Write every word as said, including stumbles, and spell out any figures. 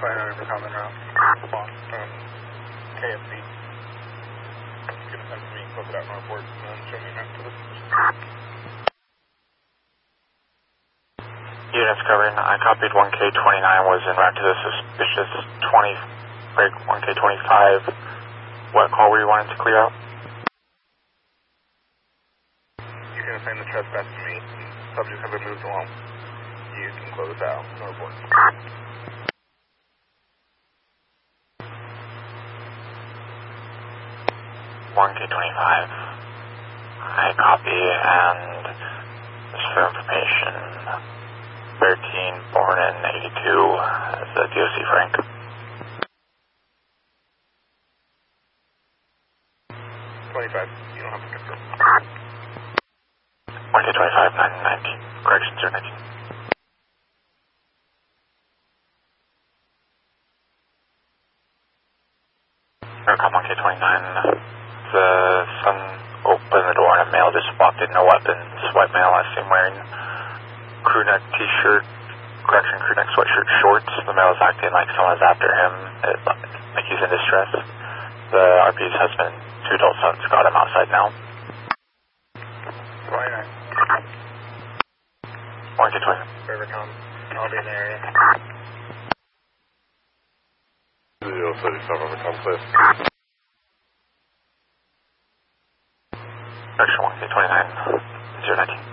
twenty-nine over common route. Um, K F C. Get a sense of me, close it out and report, and then show me a map to this position. Units covering, I copied one K twenty-nine was en route to the suspicious twenty, break one K twenty-five. What call were you wanting to clear out? You can assign the trespass to me. Subjects have been moved along. You can close out and report. one K twenty-five. I copy, and just for information, thirteen, born in eighty-two, as the D O C Frank. twenty-five, you don't have to confirm. one K twenty-five, nine nineteen, correction, zero nineteen. Aircom one K twenty-nine, the son opened the door and a male just walked in, no weapons, white male, I assume wearing crew neck t-shirt, correction, crew neck sweatshirt, shorts. The male is acting like someone is after him, it, like he's in distress. The R P's husband, two adult sons, got him outside now. twenty-nine. one K twenty-nine. Rivercom, I'll be in the area. You'll set yourself on the compass. Correction, one K twenty-nine, zero nineteen.